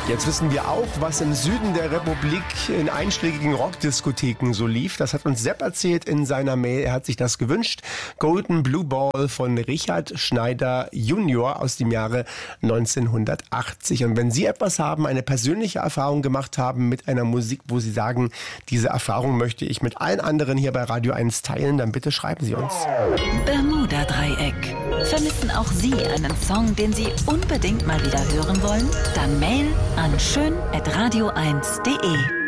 Jetzt wissen wir auch, was im Süden der Republik in einschlägigen Rockdiskotheken so lief. Das hat uns Sepp erzählt in seiner Mail. Er hat sich das gewünscht. Golden Blue Ball von Richard Schneider Junior aus dem Jahre 1980. Und wenn Sie etwas haben, eine persönliche Erfahrung gemacht haben mit einer Musik, wo Sie sagen, diese Erfahrung möchte ich mit allen anderen hier bei Radio 1 teilen, dann bitte schreiben Sie uns. Bermuda-Dreieck. Vermissen auch Sie einen Song, den Sie unbedingt mal wieder hören wollen? Dann Mail an schön@radio1.de.